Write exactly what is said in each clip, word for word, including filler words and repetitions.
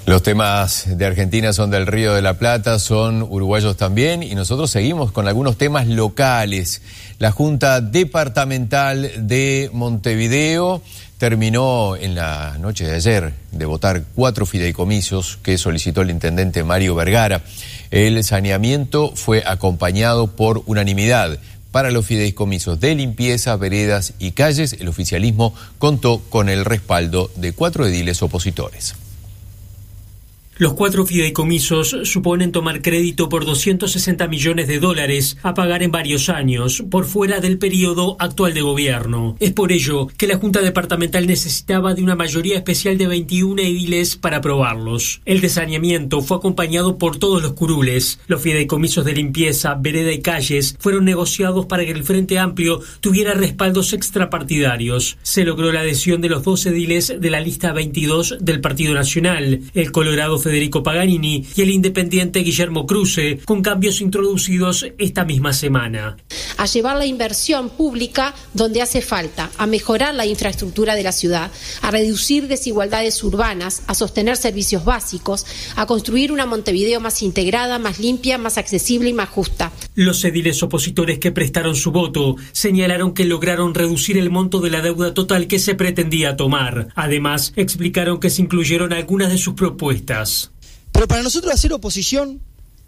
Los temas de Argentina son del Río de la Plata, son uruguayos también, y nosotros seguimos con algunos temas locales. La Junta Departamental de Montevideo terminó en la noche de ayer de votar cuatro fideicomisos que solicitó el intendente Mario Vergara. El saneamiento fue acompañado por unanimidad. Para los fideicomisos de limpieza, veredas y calles, el oficialismo contó con el respaldo de cuatro ediles opositores. Los cuatro fideicomisos suponen tomar crédito por doscientos sesenta millones de dólares a pagar en varios años, por fuera del periodo actual de gobierno. Es por ello que la Junta Departamental necesitaba de una mayoría especial de veintiún ediles para aprobarlos. El de saneamiento fue acompañado por todos los curules. Los fideicomisos de limpieza, vereda y calles fueron negociados para que el Frente Amplio tuviera respaldos extrapartidarios. Se logró la adhesión de los dos ediles de la lista veintidós del Partido Nacional, el colorado Federico Paganini y el independiente Guillermo Cruce, con cambios introducidos esta misma semana. A llevar la inversión pública donde hace falta, a mejorar la infraestructura de la ciudad, a reducir desigualdades urbanas, a sostener servicios básicos, a construir una Montevideo más integrada, más limpia, más accesible y más justa. Los ediles opositores que prestaron su voto señalaron que lograron reducir el monto de la deuda total que se pretendía tomar. Además, explicaron que se incluyeron algunas de sus propuestas. Pero para nosotros hacer oposición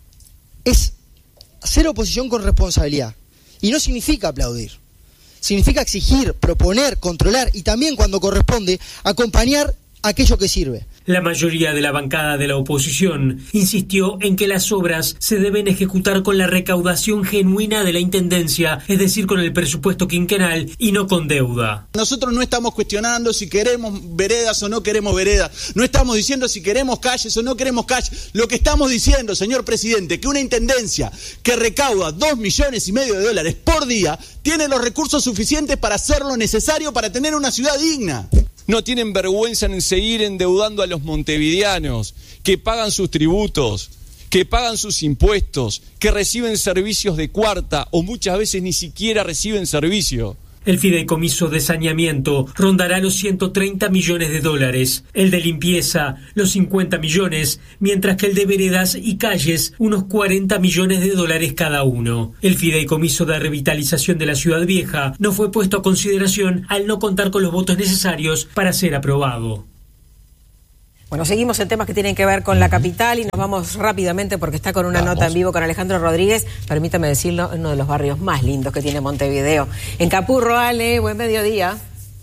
es hacer oposición con responsabilidad. Y no significa aplaudir. Significa exigir, proponer, controlar y también, cuando corresponde, acompañar aquello que sirve. La mayoría de la bancada de la oposición insistió en que las obras se deben ejecutar con la recaudación genuina de la Intendencia, es decir, con el presupuesto quinquenal y no con deuda. Nosotros no estamos cuestionando si queremos veredas o no queremos veredas, no estamos diciendo si queremos calles o no queremos calles. Lo que estamos diciendo, señor presidente, que una Intendencia que recauda dos millones y medio de dólares por día tiene los recursos suficientes para hacer lo necesario para tener una ciudad digna. No tienen vergüenza en seguir endeudando a los montevideanos, que pagan sus tributos, que pagan sus impuestos, que reciben servicios de cuarta o muchas veces ni siquiera reciben servicio. El fideicomiso de saneamiento rondará los ciento treinta millones de dólares, el de limpieza los cincuenta millones, mientras que el de veredas y calles unos cuarenta millones de dólares cada uno. El fideicomiso de revitalización de la Ciudad Vieja no fue puesto a consideración al no contar con los votos necesarios para ser aprobado. Bueno, seguimos en temas que tienen que ver con la capital y nos vamos rápidamente porque está con una vamos. nota en vivo con Alejandro Rodríguez. Permítame decirlo, uno de los barrios más lindos que tiene Montevideo. En Capurro, Ale, buen mediodía.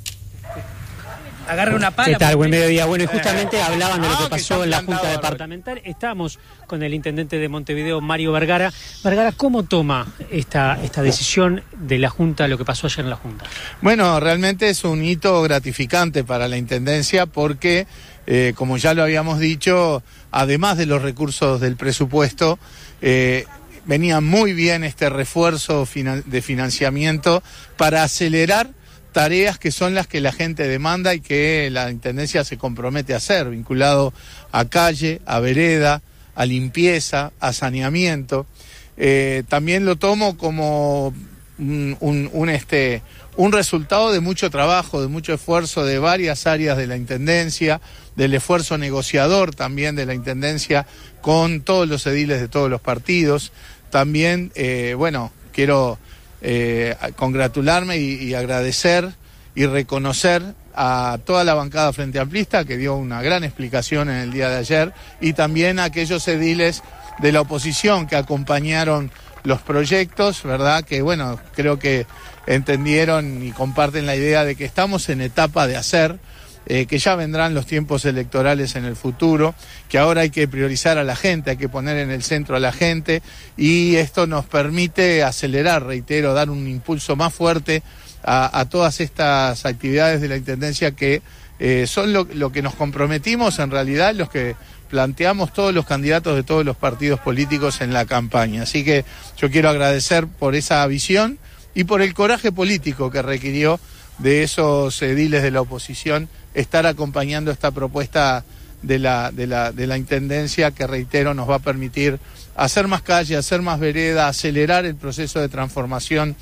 Agarra una pala. ¿Qué tal? Buen mediodía. Bueno, y justamente hablaban de lo que pasó en la Junta Departamental. Estamos con el intendente de Montevideo, Mario Vergara. Vergara, ¿cómo toma esta, esta decisión de la Junta, lo que pasó ayer en la Junta? Bueno, realmente es un hito gratificante para la Intendencia porque, eh, como ya lo habíamos dicho, además de los recursos del presupuesto, eh, venía muy bien este refuerzo de financiamiento para acelerar tareas que son las que la gente demanda y que la Intendencia se compromete a hacer, vinculado a calle, a vereda, a limpieza, a saneamiento. Eh, también lo tomo como un, un, un, este, un resultado de mucho trabajo, de mucho esfuerzo de varias áreas de la Intendencia, del esfuerzo negociador también de la Intendencia con todos los ediles de todos los partidos. También, eh, bueno, quiero Eh, congratularme y, y agradecer y reconocer a toda la bancada Frente Amplista que dio una gran explicación en el día de ayer y también a aquellos ediles de la oposición que acompañaron los proyectos, ¿verdad? Que bueno, creo que entendieron y comparten la idea de que estamos en etapa de hacer, Eh, que ya vendrán los tiempos electorales en el futuro, que ahora hay que priorizar a la gente, hay que poner en el centro a la gente y esto nos permite acelerar, reitero, dar un impulso más fuerte a, a todas estas actividades de la Intendencia que eh, son lo, lo que nos comprometimos en realidad, los que planteamos todos los candidatos de todos los partidos políticos en la campaña. Así que yo quiero agradecer por esa visión y por el coraje político que requirió de esos ediles de la oposición estar acompañando esta propuesta de la, de la, de la Intendencia que, reitero, nos va a permitir hacer más calle, hacer más vereda, acelerar el proceso de transformación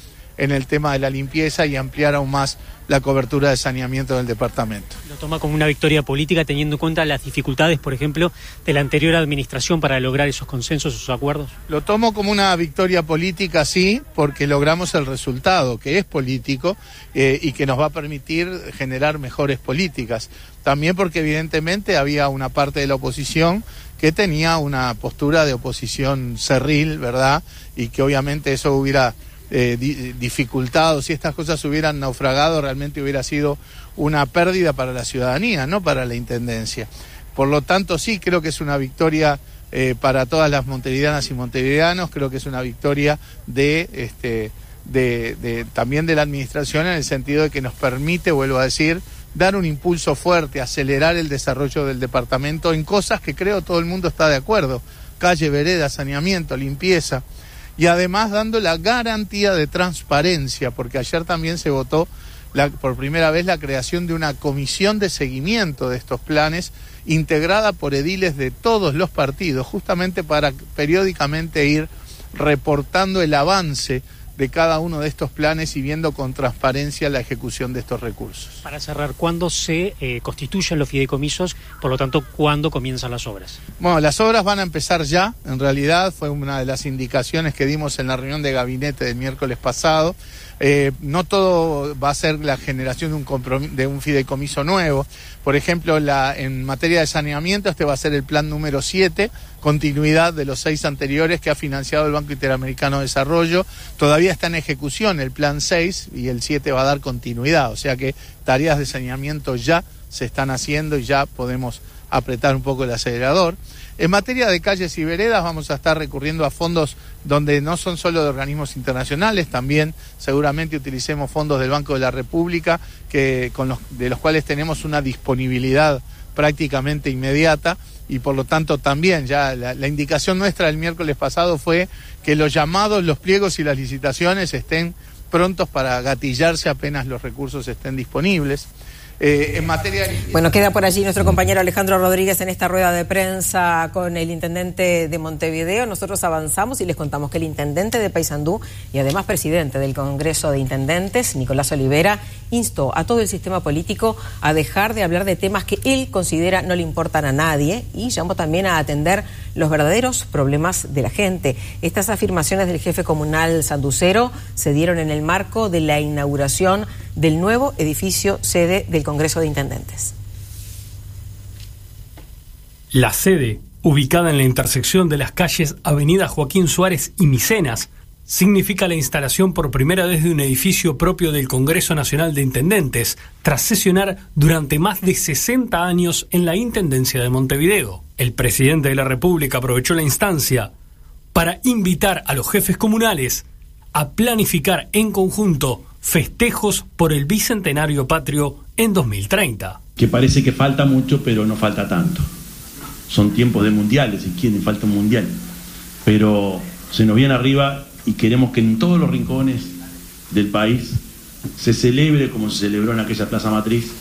en el tema de la limpieza y ampliar aún más la cobertura de saneamiento del departamento. ¿Lo toma como una victoria política teniendo en cuenta las dificultades, por ejemplo, de la anterior administración para lograr esos consensos, esos acuerdos? Lo tomo como una victoria política, sí, porque logramos el resultado, que es político eh, y que nos va a permitir generar mejores políticas. También porque evidentemente había una parte de la oposición que tenía una postura de oposición cerril, ¿verdad? Y que obviamente eso hubiera eh, di- dificultado, si estas cosas hubieran naufragado, realmente hubiera sido una pérdida para la ciudadanía, no para la Intendencia. Por lo tanto, sí, creo que es una victoria eh, para todas las montevideanas y montevideanos, creo que es una victoria de, este, de, de también de la administración, en el sentido de que nos permite, vuelvo a decir, dar un impulso fuerte, acelerar el desarrollo del departamento en cosas que creo todo el mundo está de acuerdo: calle, vereda, saneamiento, limpieza, y además dando la garantía de transparencia, porque ayer también se votó la, por primera vez la creación de una comisión de seguimiento de estos planes, integrada por ediles de todos los partidos, justamente para periódicamente ir reportando el avance de cada uno de estos planes y viendo con transparencia la ejecución de estos recursos. Para cerrar, ¿cuándo se eh, constituyen los fideicomisos? Por lo tanto, ¿cuándo comienzan las obras? Bueno, las obras van a empezar ya, en realidad fue una de las indicaciones que dimos en la reunión de gabinete del miércoles pasado. Eh, no todo va a ser la generación de un, comprom- de un fideicomiso nuevo. Por ejemplo, la, en materia de saneamiento, este va a ser el plan número siete, continuidad de los seis anteriores que ha financiado el Banco Interamericano de Desarrollo. Todavía está en ejecución el plan seis y el siete va a dar continuidad, o sea que tareas de saneamiento ya se están haciendo y ya podemos apretar un poco el acelerador. En materia de calles y veredas vamos a estar recurriendo a fondos donde no son solo de organismos internacionales, también seguramente utilicemos fondos del Banco de la República, que, con los, de los cuales tenemos una disponibilidad prácticamente inmediata, y por lo tanto también ya la, la indicación nuestra del miércoles pasado fue que los llamados, los pliegos y las licitaciones estén prontos para gatillarse apenas los recursos estén disponibles. Eh, en materia de... Bueno, queda por allí nuestro compañero Alejandro Rodríguez en esta rueda de prensa con el intendente de Montevideo. Nosotros avanzamos y les contamos que el intendente de Paysandú y además presidente del Congreso de Intendentes, Nicolás Olivera, instó a todo el sistema político a dejar de hablar de temas que él considera no le importan a nadie, y llamó también a atender los verdaderos problemas de la gente. Estas afirmaciones del jefe comunal sanducero se dieron en el marco de la inauguración del nuevo edificio sede del Congreso de Intendentes. La sede, ubicada en la intersección de las calles Avenida Joaquín Suárez y Micenas, significa la instalación por primera vez de un edificio propio del Congreso Nacional de Intendentes, tras sesionar durante más de sesenta años en la Intendencia de Montevideo. El presidente de la República aprovechó la instancia para invitar a los jefes comunales a planificar en conjunto festejos por el Bicentenario Patrio en dos mil treinta. Que parece que falta mucho, pero no falta tanto. Son tiempos de mundiales, si quieren, falta un mundial. Pero se nos viene arriba y queremos que en todos los rincones del país se celebre como se celebró en aquella Plaza Matriz.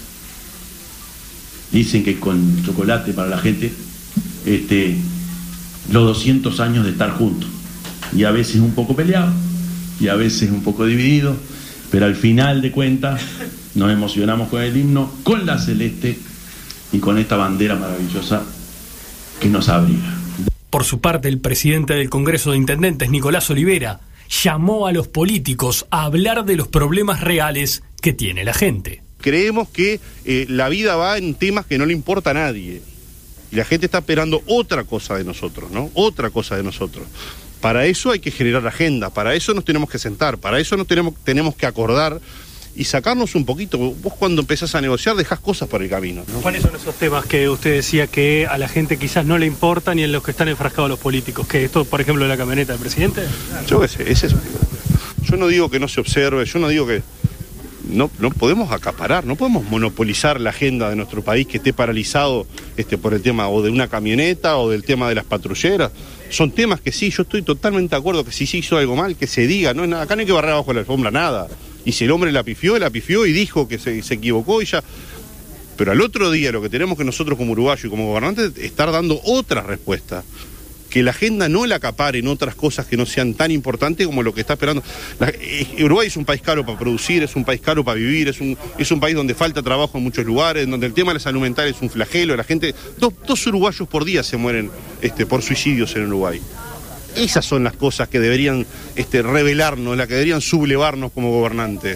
Dicen que con chocolate para la gente, este, los doscientos años de estar juntos. Y a veces un poco peleados, y a veces un poco divididos, pero al final de cuentas nos emocionamos con el himno, con la celeste y con esta bandera maravillosa que nos abriga. Por su parte, el presidente del Congreso de Intendentes, Nicolás Olivera, llamó a los políticos a hablar de los problemas reales que tiene la gente. Creemos que eh, la vida va en temas que no le importa a nadie. Y la gente está esperando otra cosa de nosotros, ¿no? Otra cosa de nosotros. Para eso hay que generar agenda, para eso nos tenemos que sentar, para eso nos tenemos, tenemos que acordar y sacarnos un poquito. Vos cuando empezás a negociar dejás cosas por el camino, ¿no? ¿Cuáles son esos temas que usted decía que a la gente quizás no le importan y en los que están enfrascados los políticos? ¿Que esto, por ejemplo, de la camioneta del presidente? Yo qué sé, es eso. Yo no digo que no se observe, yo no digo que... No, no podemos acaparar, no podemos monopolizar la agenda de nuestro país que esté paralizado este, por el tema o de una camioneta o del tema de las patrulleras. Son temas que sí, yo estoy totalmente de acuerdo que si se hizo algo mal, que se diga, no, acá no hay que barrer abajo la alfombra nada. Y si el hombre la pifió, la pifió y dijo que se, se equivocó y ya... Pero al otro día lo que tenemos que nosotros como uruguayos y como gobernantes es estar dando otra respuesta. que la agenda no la acaparen otras cosas que no sean tan importantes como lo que está esperando. La, eh, Uruguay es un país caro para producir, es un país caro para vivir, es un, es un país donde falta trabajo en muchos lugares, donde el tema de la salud mental es un flagelo, la gente, dos, dos uruguayos por día se mueren este, por suicidios en Uruguay. Esas son las cosas que deberían este, revelarnos, las que deberían sublevarnos como gobernantes.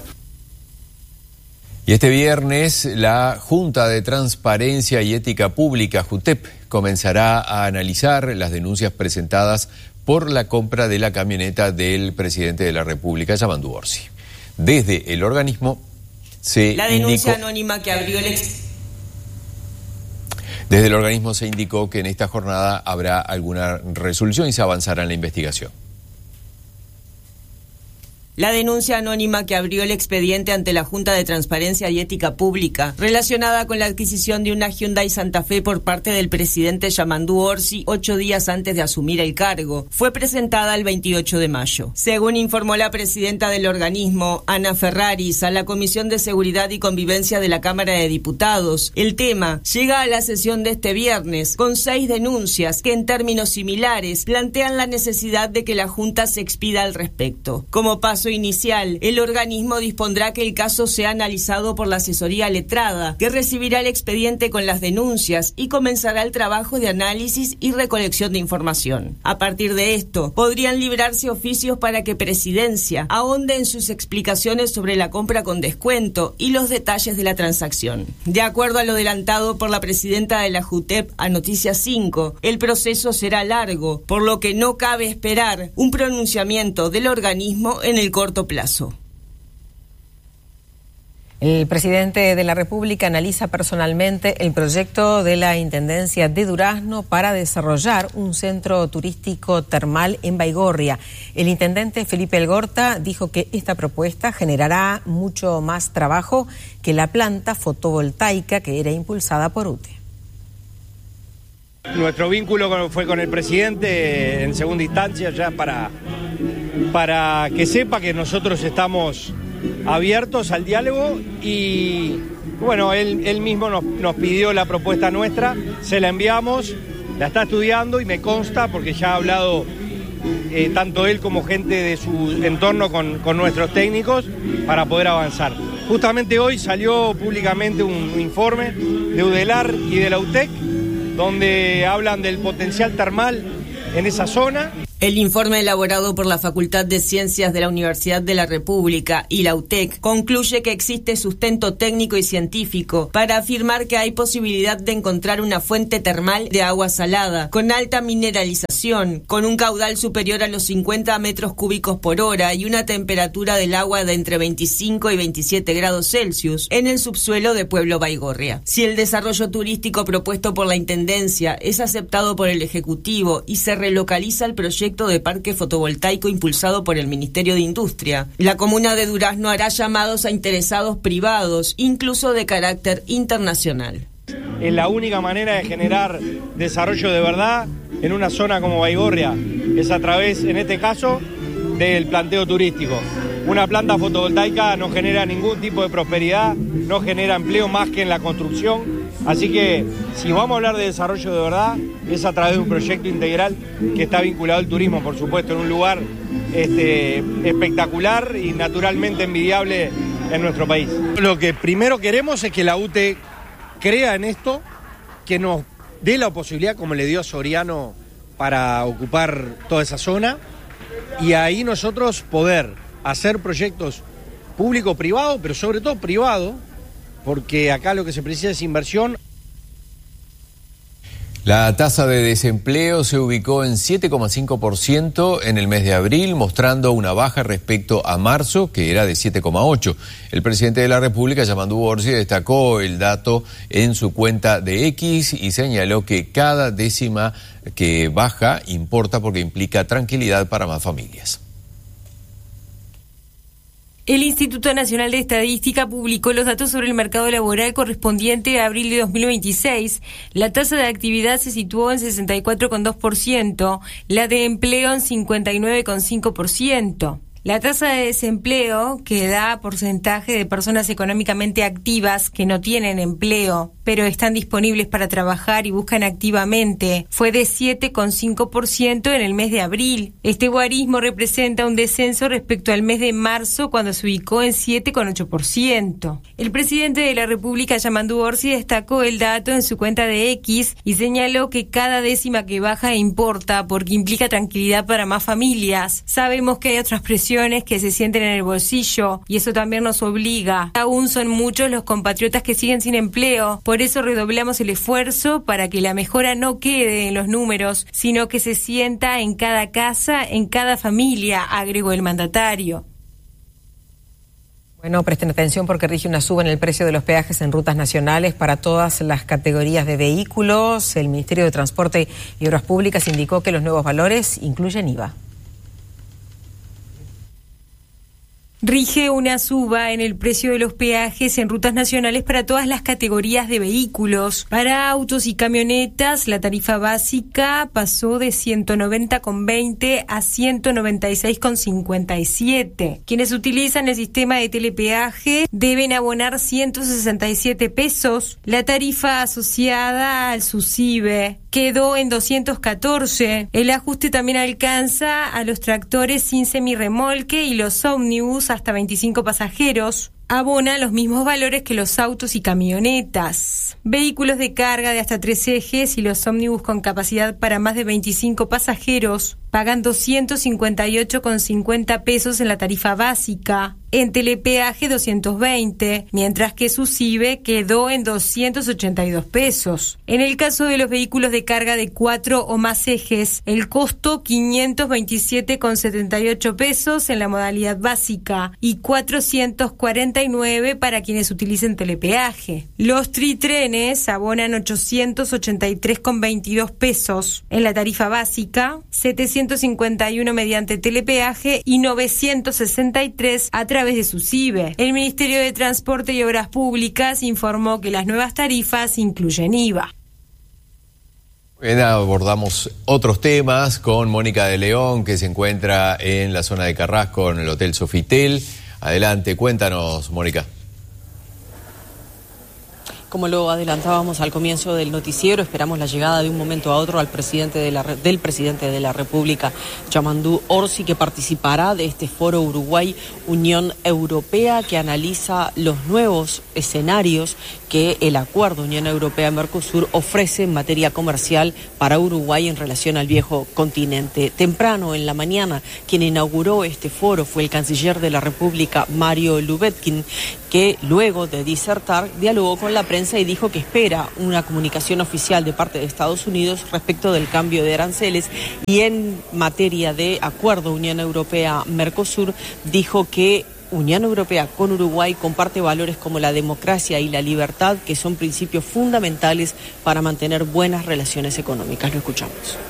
Y este viernes la Junta de Transparencia y Ética Pública, JUTEP, comenzará a analizar las denuncias presentadas por la compra de la camioneta del presidente de la República, Yamandu Orsi. Desde el organismo se La denuncia indicó, anónima que abrió el ex... Desde el organismo se indicó que en esta jornada habrá alguna resolución y se avanzará en la investigación. La denuncia anónima que abrió el expediente ante la Junta de Transparencia y Ética Pública, relacionada con la adquisición de una Hyundai Santa Fe por parte del presidente Yamandu Orsi ocho días antes de asumir el cargo, fue presentada el veintiocho de mayo. Según informó la presidenta del organismo, Ana Ferraris, a la Comisión de Seguridad y Convivencia de la Cámara de Diputados, el tema llega a la sesión de este viernes con seis denuncias que en términos similares plantean la necesidad de que la Junta se expida al respecto. Como paso inicial, el organismo dispondrá que el caso sea analizado por la asesoría letrada, que recibirá el expediente con las denuncias y comenzará el trabajo de análisis y recolección de información. A partir de esto, podrían librarse oficios para que Presidencia ahonde en sus explicaciones sobre la compra con descuento y los detalles de la transacción. De acuerdo a lo adelantado por la presidenta de la JUTEP a Noticias cinco, el proceso será largo, por lo que no cabe esperar un pronunciamiento del organismo en el corto plazo. El presidente de la República analiza personalmente el proyecto de la Intendencia de Durazno para desarrollar un centro turístico termal en Baigorria. El intendente Felipe Elgorta dijo que esta propuesta generará mucho más trabajo que la planta fotovoltaica que era impulsada por U T E. Nuestro vínculo fue con el presidente en segunda instancia ya para, para que sepa que nosotros estamos abiertos al diálogo y bueno, él, él mismo nos, nos pidió la propuesta nuestra, se la enviamos, la está estudiando y me consta porque ya ha hablado eh, tanto él como gente de su entorno con, con nuestros técnicos para poder avanzar. Justamente hoy salió públicamente un informe de UDELAR y de la U T E C donde hablan del potencial termal en esa zona. El informe elaborado por la Facultad de Ciencias de la Universidad de la República y la U T E C concluye que existe sustento técnico y científico para afirmar que hay posibilidad de encontrar una fuente termal de agua salada, con alta mineralización, con un caudal superior a los cincuenta metros cúbicos por hora y una temperatura del agua de entre veinticinco y veintisiete grados Celsius en el subsuelo de Pueblo Baigorria. Si el desarrollo turístico propuesto por la Intendencia es aceptado por el Ejecutivo y se relocaliza el proyecto de parque fotovoltaico impulsado por el Ministerio de Industria, la comuna de Durazno hará llamados a interesados privados, incluso de carácter internacional. Es la única manera de generar desarrollo de verdad en una zona como Baigorria, es a través, en este caso, del planteo turístico. Una planta fotovoltaica no genera ningún tipo de prosperidad, no genera empleo más que en la construcción. Así que si vamos a hablar de desarrollo de verdad, es a través de un proyecto integral que está vinculado al turismo, por supuesto, en un lugar este, espectacular y naturalmente envidiable en nuestro país. Lo que primero queremos es que la U T E crea en esto, que nos dé la posibilidad, como le dio a Soriano, para ocupar toda esa zona, y ahí nosotros poder hacer proyectos público-privado, pero sobre todo privado, porque acá lo que se precisa es inversión. La tasa de desempleo se ubicó en siete coma cinco por ciento en el mes de abril, mostrando una baja respecto a marzo, que era de siete coma ocho por ciento. El presidente de la República, Yamandu Orsi, destacó el dato en su cuenta de X y señaló que cada décima que baja importa porque implica tranquilidad para más familias. El Instituto Nacional de Estadística publicó los datos sobre el mercado laboral correspondiente a abril de dos mil veintiséis. La tasa de actividad se situó en sesenta y cuatro coma dos por ciento, la de empleo en cincuenta y nueve coma cinco por ciento. La tasa de desempleo, que da porcentaje de personas económicamente activas que no tienen empleo, pero están disponibles para trabajar y buscan activamente, fue de siete coma cinco por ciento en el mes de abril. Este guarismo representa un descenso respecto al mes de marzo, cuando se ubicó en siete coma ocho por ciento. El presidente de la República, Yamandu Orsi, destacó el dato en su cuenta de X y señaló que cada décima que baja importa porque implica tranquilidad para más familias. Sabemos que hay otras presiones que se sienten en el bolsillo y eso también nos obliga. Aún son muchos los compatriotas que siguen sin empleo, por eso redoblamos el esfuerzo para que la mejora no quede en los números, sino que se sienta en cada casa, en cada familia, agregó el mandatario. Bueno, presten atención porque rige una suba en el precio de los peajes en rutas nacionales para todas las categorías de vehículos. El Ministerio de Transporte y Obras Públicas indicó que los nuevos valores incluyen I V A. Rige una suba en el precio de los peajes en rutas nacionales para todas las categorías de vehículos. Para autos y camionetas, la tarifa básica pasó de ciento noventa con veinte a ciento noventa y seis con cincuenta y siete. Quienes utilizan el sistema de telepeaje deben abonar ciento sesenta y siete pesos. La tarifa asociada al SUSIBE quedó en doscientos catorce. El ajuste también alcanza a los tractores sin semirremolque y los ómnibus hasta veinticinco pasajeros. Abona los mismos valores que los autos y camionetas. Vehículos de carga de hasta tres ejes y los ómnibus con capacidad para más de veinticinco pasajeros pagan doscientos cincuenta y ocho con cincuenta pesos en la tarifa básica. En telepeaje doscientos veinte, mientras que su SUSIBE quedó en doscientos ochenta y dos pesos. En el caso de los vehículos de carga de cuatro o más ejes, el costo quinientos veintisiete con setenta y ocho pesos en la modalidad básica y cuatrocientos cuarenta y nueve para quienes utilicen telepeaje. Los tritrenes abonan ochocientos ochenta y tres con veintidós pesos en la tarifa básica, setecientos cincuenta y uno mediante telepeaje y novecientos sesenta y tres a través de SUSIBE. El Ministerio de Transporte y Obras Públicas informó que las nuevas tarifas incluyen I V A. Bien, abordamos otros temas con Mónica de León, que se encuentra en la zona de Carrasco, en el Hotel Sofitel. Adelante, cuéntanos, Mónica. Como lo adelantábamos al comienzo del noticiero, esperamos la llegada de un momento a otro al presidente de la, del presidente de la República, Yamandu Orsi, que participará de este foro Uruguay-Unión Europea, que analiza los nuevos escenarios que el acuerdo Unión Europea-Mercosur ofrece en materia comercial para Uruguay en relación al viejo continente. Temprano en la mañana, quien inauguró este foro fue el canciller de la República, Mario Lubetkin, que luego de disertar dialogó con la prensa y dijo que espera una comunicación oficial de parte de Estados Unidos respecto del cambio de aranceles, y en materia de acuerdo Unión Europea-Mercosur dijo que Unión Europea con Uruguay comparte valores como la democracia y la libertad, que son principios fundamentales para mantener buenas relaciones económicas. Lo escuchamos.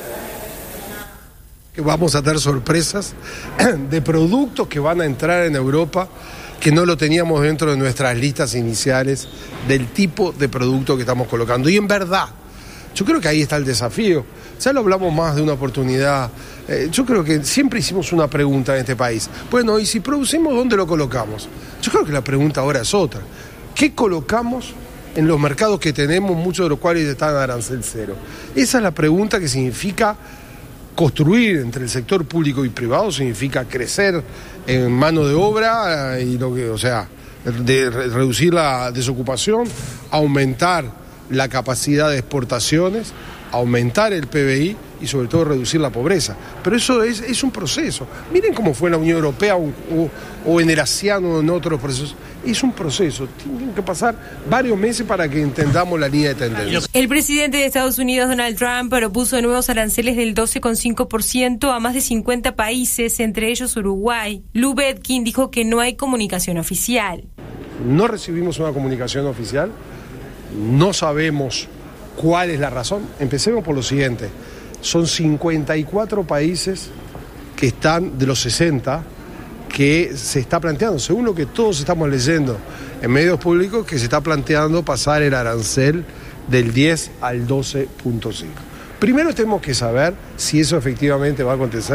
Que vamos a tener sorpresas de productos que van a entrar en Europa que no lo teníamos dentro de nuestras listas iniciales del tipo de producto que estamos colocando. Y en verdad, yo creo que ahí está el desafío. Ya lo hablamos más de una oportunidad. Eh, yo creo que siempre hicimos una pregunta en este país. Bueno, y si producimos, ¿dónde lo colocamos? Yo creo que la pregunta ahora es otra. ¿Qué colocamos en los mercados que tenemos, muchos de los cuales están a arancel cero? Esa es la pregunta que significa construir entre el sector público y privado, significa crecer en mano de obra y lo que, o sea, de reducir la desocupación, aumentar la capacidad de exportaciones, aumentar el P B I y sobre todo reducir la pobreza. Pero eso es, es un proceso. Miren cómo fue en la Unión Europea o, o, o en el ASEAN o en otros procesos. Es un proceso. Tienen que pasar varios meses para que entendamos la línea de tendencia. El presidente de Estados Unidos, Donald Trump, propuso nuevos aranceles del doce coma cinco por ciento a más de cincuenta países, entre ellos Uruguay. Lubetkin dijo que no hay comunicación oficial. No recibimos una comunicación oficial. No sabemos cuál es la razón. Empecemos por lo siguiente. Son cincuenta y cuatro países que están de los sesenta que se está planteando, según lo que todos estamos leyendo en medios públicos, que se está planteando pasar el arancel del diez al doce punto cinco. Primero tenemos que saber si eso efectivamente va a acontecer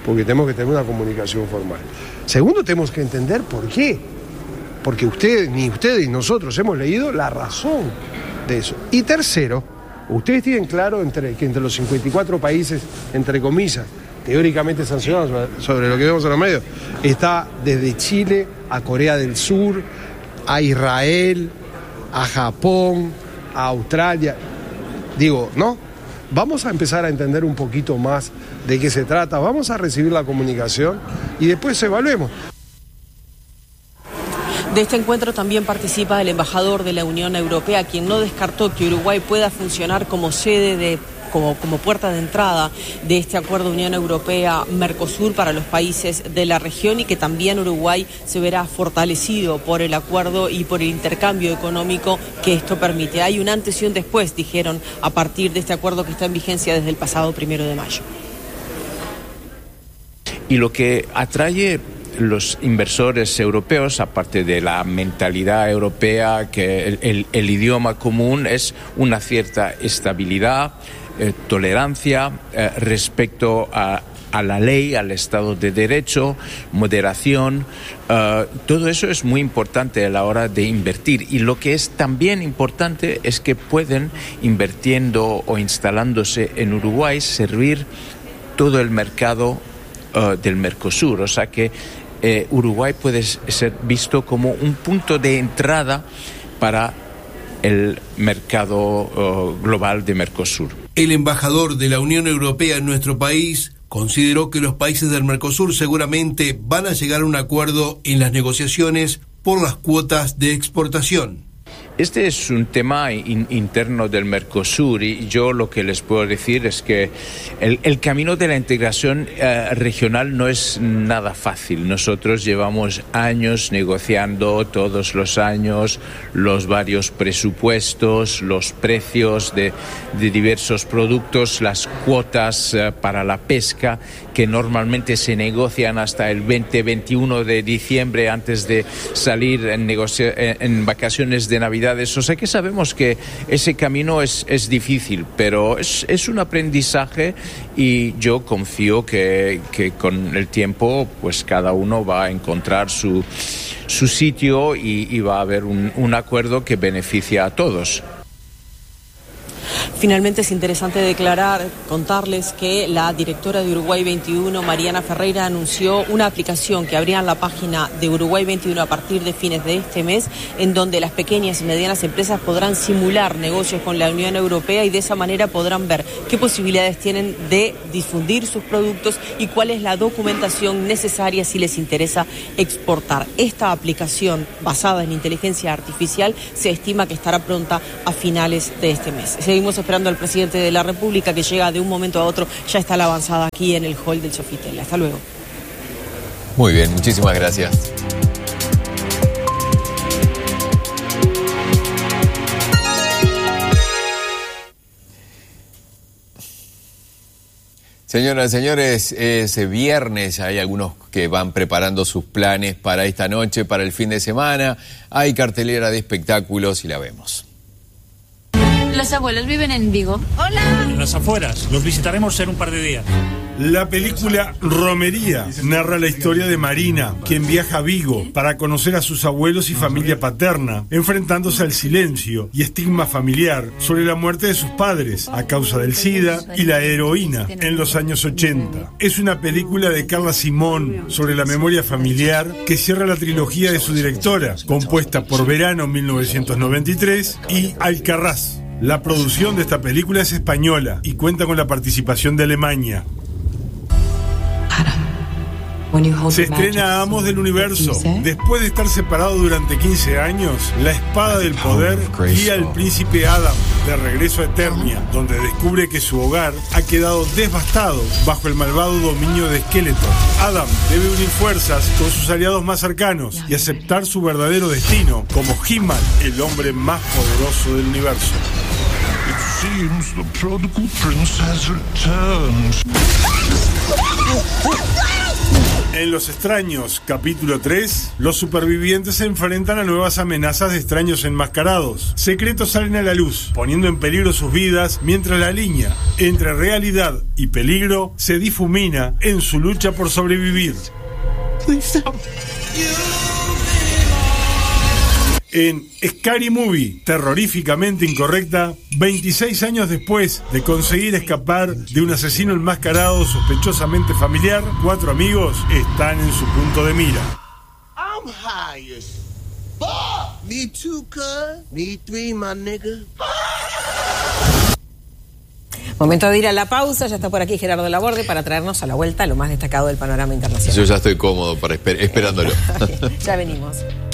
porque tenemos que tener una comunicación formal. Segundo, tenemos que entender por qué, porque ustedes, ni ustedes ni nosotros hemos leído la razón de eso. Y tercero, ustedes tienen claro entre, que entre los cincuenta y cuatro países, entre comillas, teóricamente sancionados sobre, sobre lo que vemos en los medios, está desde Chile a Corea del Sur, a Israel, a Japón, a Australia. Digo, ¿no? Vamos a empezar a entender un poquito más de qué se trata, vamos a recibir la comunicación y después evaluemos. De este encuentro también participa el embajador de la Unión Europea, quien no descartó que Uruguay pueda funcionar como sede de Como, como puerta de entrada de este acuerdo Unión Europea-Mercosur para los países de la región, y que también Uruguay se verá fortalecido por el acuerdo y por el intercambio económico que esto permite. Hay un antes y un después, dijeron, a partir de este acuerdo que está en vigencia desde el pasado primero de mayo. Y lo que atrae los inversores europeos, aparte de la mentalidad europea, que el, el, el idioma común, es una cierta estabilidad, eh, tolerancia eh, respecto a, a la ley, al Estado de Derecho, moderación. Uh, todo eso es muy importante a la hora de invertir, y lo que es también importante es que pueden, invirtiendo o instalándose en Uruguay, servir todo el mercado uh, del Mercosur, o sea que eh, Uruguay puede ser visto como un punto de entrada para el mercado uh, global de Mercosur. El embajador de la Unión Europea en nuestro país consideró que los países del Mercosur seguramente van a llegar a un acuerdo en las negociaciones por las cuotas de exportación. Este es un tema in, interno del Mercosur, y yo lo que les puedo decir es que el, el camino de la integración eh, regional no es nada fácil. Nosotros llevamos años negociando todos los años los varios presupuestos, los precios de, de diversos productos, las cuotas eh, para la pesca, que normalmente se negocian hasta el veinte veintiuno de diciembre antes de salir en, negocia- en vacaciones de Navidad. O sea que sabemos que ese camino es, es difícil, pero es, es un aprendizaje, y yo confío que, que con el tiempo pues cada uno va a encontrar su, su sitio y, y va a haber un, un acuerdo que beneficia a todos. Finalmente es interesante declarar, contarles que la directora de Uruguay veintiuno, Mariana Ferreira, anunció una aplicación que abrirá en la página de Uruguay veintiuno a partir de fines de este mes, en donde las pequeñas y medianas empresas podrán simular negocios con la Unión Europea, y de esa manera podrán ver qué posibilidades tienen de difundir sus productos y cuál es la documentación necesaria si les interesa exportar. Esta aplicación, basada en inteligencia artificial, se estima que estará pronta a finales de este mes. Seguimos esperando al presidente de la República, que llega de un momento a otro, ya está la avanzada aquí en el hall del Sofitel. Hasta luego. Muy bien, muchísimas gracias. Señoras y señores, ese viernes hay algunos que van preparando sus planes para esta noche, para el fin de semana. Hay cartelera de espectáculos y la vemos. Los abuelos viven en Vigo. ¡Hola! En las afueras. Los visitaremos en un par de días. La película Romería narra la historia de Marina, quien viaja a Vigo para conocer a sus abuelos y familia paterna, enfrentándose al silencio y estigma familiar sobre la muerte de sus padres a causa del SIDA y la heroína en los años ochenta. Es una película de Carla Simón sobre la memoria familiar que cierra la trilogía de su directora, compuesta por Verano mil novecientos noventa y tres y Alcarrás. La producción de esta película es española y cuenta con la participación de Alemania. Se estrena Amos del Universo. Después de estar separado durante quince años, la espada del poder guía al príncipe Adam de regreso a Eternia, donde descubre que su hogar ha quedado devastado bajo el malvado dominio de Skeletor. Adam debe unir fuerzas con sus aliados más cercanos y aceptar su verdadero destino como He-Man, el hombre más poderoso del universo. It seems the prodigal prince has returned. En Los Extraños, capítulo tres, los supervivientes se enfrentan a nuevas amenazas de extraños enmascarados. Secretos salen a la luz, poniendo en peligro sus vidas, mientras la línea entre realidad y peligro se difumina en su lucha por sobrevivir. En Scary Movie, terroríficamente incorrecta, veintiséis años después de conseguir escapar de un asesino enmascarado sospechosamente familiar, cuatro amigos están en su punto de mira. I'm high as fuck. Me too, cuz. Me three, my nigga. Momento de ir a la pausa. Ya está por aquí Gerardo Laborde para traernos a la vuelta lo más destacado del panorama internacional. Yo ya estoy cómodo para esper- esperándolo. Ya venimos.